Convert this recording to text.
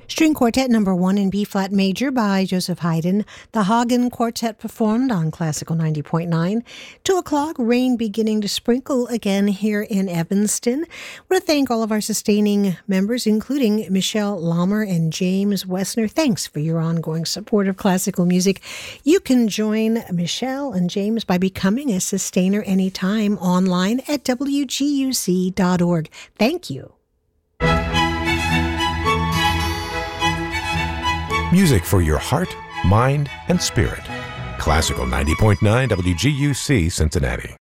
String Quartet number 1 in B-flat major by Joseph Haydn. The Hagen Quartet performed on Classical 90.9. 2 o'clock, rain beginning to sprinkle again here in Evanston. I want to thank all of our sustaining members, including Michelle Lammer and James Wessner. Thanks for your ongoing support of classical music. You can join Michelle and James by becoming a sustainer anytime online at wguc.org. Thank you. Music for your heart, mind, and spirit. Classical 90.9 WGUC Cincinnati.